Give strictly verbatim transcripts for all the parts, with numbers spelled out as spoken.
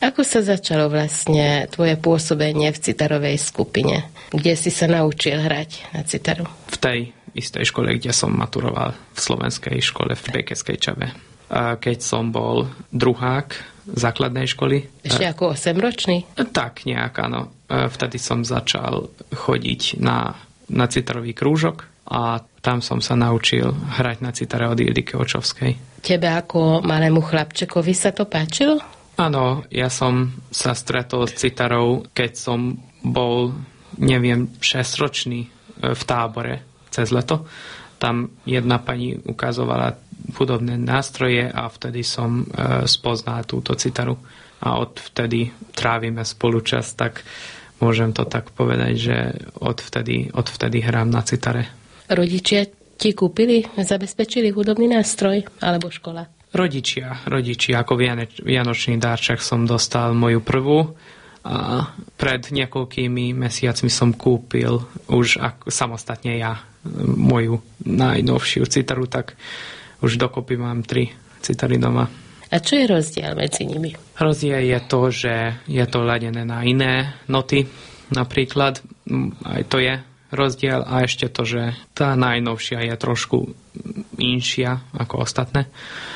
Ako sa začalo vlastne tvoje pôsobenie v citarovej skupine? Kde si sa naučil hrať na citaru? V tej istej škole, kde som maturoval, v slovenskej škole v Bekeskej Čave. Keď som bol druhák základnej školy. Ešte ako osemročný? Tak nejak, áno. Vtedy som začal chodiť na, na citarový krúžok a tam som sa naučil hrať na citare od Ildiky Očovskej. Tebe ako malému chlapčekovi sa to páčilo? Áno, ja som sa stretol s citarou, keď som bol, neviem, šesťročný v tábore cez leto. Tam jedna pani ukazovala hudobné nástroje a vtedy som e, spoznal túto citaru. A odvtedy trávime spolu čas, tak môžem to tak povedať, že odvtedy, odvtedy hrám na citare. Rodičia ti kúpili, zabezpečili hudobný nástroj alebo škola? Rodičia, rodičia, ako vianočný dárček som dostal moju prvú a pred niekoľkými mesiacmi som kúpil už ako, samostatne ja moju najnovšiu citaru, tak už dokopy mám tri citary doma. A čo je rozdiel medzi nimi? Rozdiel je to, že je to ladené na iné noty, napríklad, aj to je rozdiel a ešte to, že tá najnovšia je trošku inšia ako ostatné,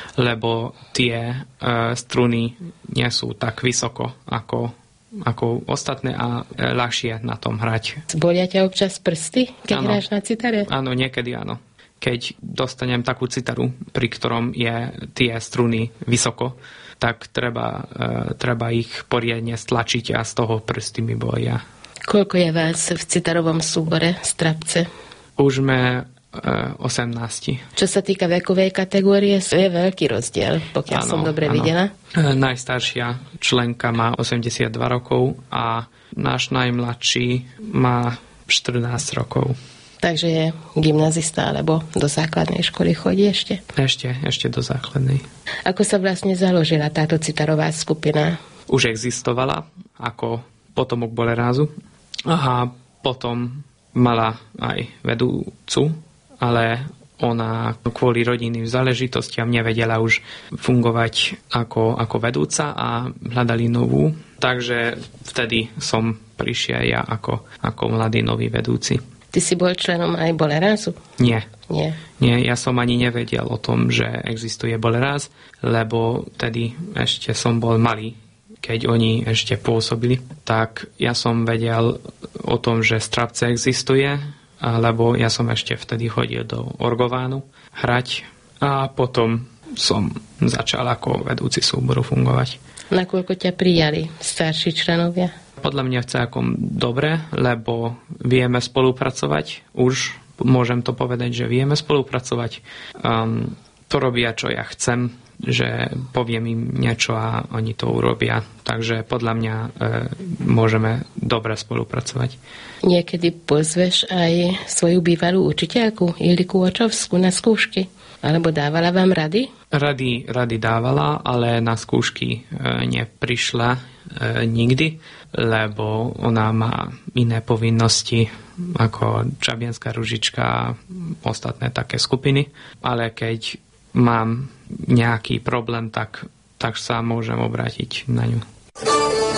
lebo tie e, struny nie sú tak vysoko ako, ako ostatné a e, ľahšie na tom hrať. Bolia ťa občas prsty, keď áno. hráš na citare? Áno, niekedy áno. Keď dostanem takú citaru, pri ktorom je tie struny vysoko, tak treba, e, treba ich poriadne stlačiť a z toho prsty mi bolia. Koľko je vás v citarovom súbore Strapce? Už sme osemnásť. Čo sa týka vekovej kategórie, je veľký rozdiel, pokiaľ ano, som dobre ano. videla. Najstaršia členka má osemdesiatdva rokov a náš najmladší má štrnásť rokov. Takže je gymnazista, alebo do základnej školy chodí ešte? Ešte, ešte do základnej. Ako sa vlastne založila táto citarová skupina? Už existovala ako potomok Bolerázu a potom mala aj vedúcu, ale ona kvôli rodinným záležitostiam nevedela už fungovať ako, ako vedúca a hľadali novú. Takže vtedy som prišiel ja ako, ako mladý nový vedúci. Ty si bol členom aj Bolerázu? Nie. Nie. Nie, ja som ani nevedel o tom, že existuje Boleráz, lebo vtedy ešte som bol malý, keď oni ešte pôsobili. Tak ja som vedel o tom, že Strapce existuje, lebo ja som ešte vtedy chodil do Orgovánu hrať a potom som začal ako vedúci súboru fungovať. Nakoľko ťa prijali starší členovia? Podľa mňa celkom dobre, lebo vieme spolupracovať. Už môžem to povedať, že vieme spolupracovať. Um, to robia, čo ja chcem, že poviem im niečo a oni to urobia. Takže podľa mňa e, môžeme dobre spolupracovať. Niekedy pozveš aj svoju bývalú učiteľku Ildiku Očovskú na skúšky? Alebo dávala vám rady? Rady, rady dávala, ale na skúšky e, neprišla e, nikdy, lebo ona má iné povinnosti ako Čabianska ružička a ostatné také skupiny. Ale keď mám nejaký problém, tak, tak sa môžem obrátiť na ňu.